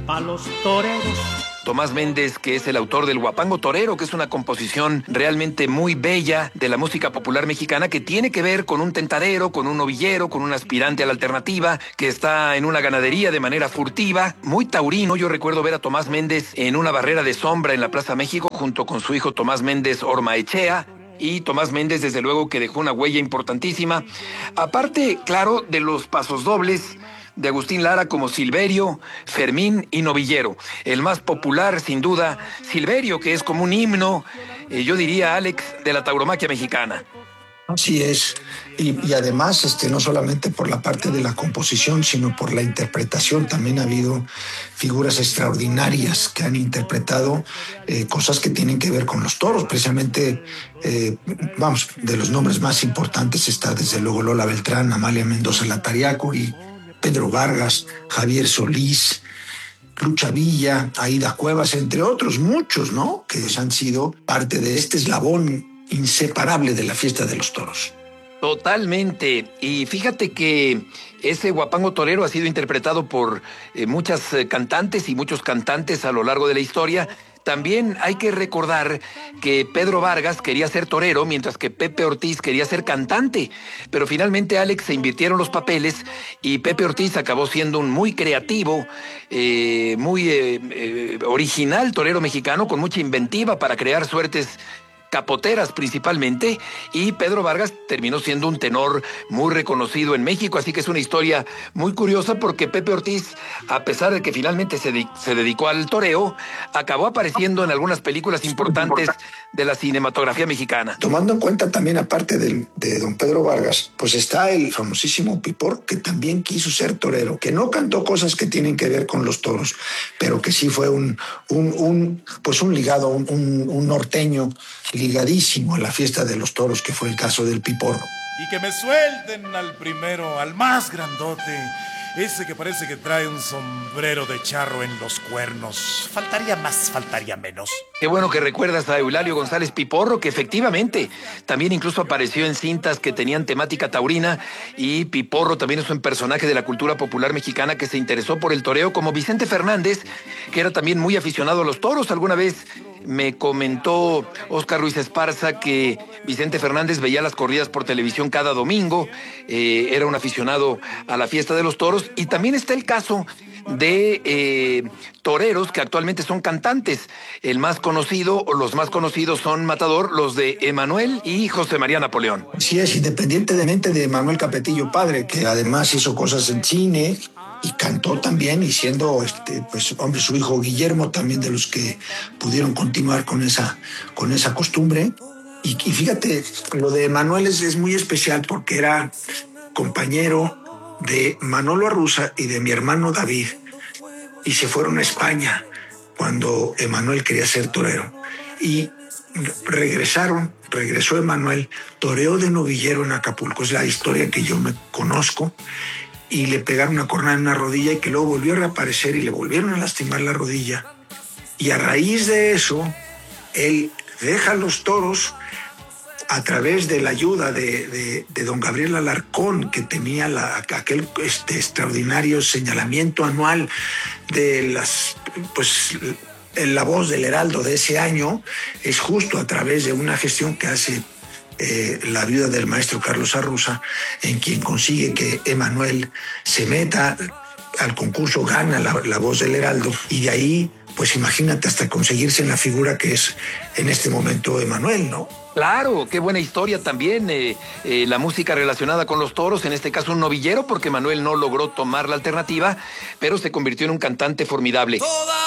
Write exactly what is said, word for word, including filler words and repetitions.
pa' los toreros. Tomás Méndez, que es el autor del Huapango Torero, que es una composición realmente muy bella de la música popular mexicana, que tiene que ver con un tentadero, con un novillero, con un aspirante a la alternativa, que está en una ganadería de manera furtiva, muy taurino. Yo recuerdo ver a Tomás Méndez en una barrera de sombra en la Plaza México, junto con su hijo Tomás Méndez Ormaechea. Y Tomás Méndez, desde luego, que dejó una huella importantísima. Aparte, claro, de los pasos dobles de Agustín Lara como Silverio, Fermín y Novillero. El más popular, sin duda, Silverio, que es como un himno, eh, yo diría, Alex, de la tauromaquia mexicana. Así es, y, y además este, no solamente por la parte de la composición, sino por la interpretación. También ha habido figuras extraordinarias que han interpretado eh, cosas que tienen que ver con los toros. Precisamente, eh, vamos, de los nombres más importantes está desde luego Lola Beltrán, Amalia Mendoza Latariacuri, Pedro Vargas, Javier Solís, Lucha Villa, Aida Cuevas, entre otros muchos, ¿no?, que han sido parte de este eslabón inseparable de la fiesta de los toros. Totalmente. Y fíjate que ese Huapango Torero ha sido interpretado por eh, muchas eh, cantantes y muchos cantantes a lo largo de la historia. También hay que recordar que Pedro Vargas quería ser torero, mientras que Pepe Ortiz quería ser cantante. Pero finalmente, Alex, se invirtieron los papeles y Pepe Ortiz acabó siendo un muy creativo, eh, muy eh, eh, original torero mexicano, con mucha inventiva para crear suertes capoteras principalmente, y Pedro Vargas terminó siendo un tenor muy reconocido en México, así que es una historia muy curiosa porque Pepe Ortiz, a pesar de que finalmente se, de, se dedicó al toreo, acabó apareciendo en algunas películas importantes de la cinematografía mexicana. Tomando en cuenta también, aparte de, de don Pedro Vargas, pues está el famosísimo Pipor, que también quiso ser torero, que no cantó cosas que tienen que ver con los toros, pero que sí fue un, un, un pues un ligado, un, un, un norteño ligadísimo a la fiesta de los toros, que fue el caso del Piporro. Y que me suelten al primero, al más grandote, ese que parece que trae un sombrero de charro en los cuernos. Faltaría más, faltaría menos. Qué bueno que recuerdas a Eulalio González Piporro, que efectivamente también incluso apareció en cintas que tenían temática taurina, y Piporro también es un personaje de la cultura popular mexicana que se interesó por el toreo, como Vicente Fernández, que era también muy aficionado a los toros. Alguna vez me comentó Óscar Ruiz Esparza que Vicente Fernández veía las corridas por televisión cada domingo, eh, era un aficionado a la fiesta de los toros. Y también está el caso de eh, toreros que actualmente son cantantes. El más conocido, o los más conocidos, son Matador, los de Emanuel y José María Napoleón. Sí, es, independientemente de Manuel Capetillo padre, que además hizo cosas en cine y cantó también, y siendo, este, pues, hombre, su hijo Guillermo también de los que pudieron continuar con esa, con esa costumbre. Y, y fíjate, lo de Manuel es, es muy especial porque era compañero de Manolo Arruza y de mi hermano David, y se fueron a España cuando Emanuel quería ser torero. Y regresaron, regresó Emanuel, toreó de novillero en Acapulco, es la historia que yo me conozco, y le pegaron una cornada en una rodilla, y que luego volvió a reaparecer y le volvieron a lastimar la rodilla. Y a raíz de eso, él deja los toros a través de la ayuda de, de, de don Gabriel Alarcón, que tenía la, aquel este, extraordinario señalamiento anual de las, pues, la voz del Heraldo de ese año. Es justo a través de una gestión que hace Eh, la viuda del maestro Carlos Arruza, en quien consigue que Emanuel se meta al concurso, gana la, la voz del Heraldo, y de ahí, pues imagínate, hasta conseguirse en la figura que es en este momento Emanuel, ¿no? Claro, qué buena historia también, eh, eh, la música relacionada con los toros, en este caso un novillero, porque Manuel no logró tomar la alternativa, pero se convirtió en un cantante formidable. Toda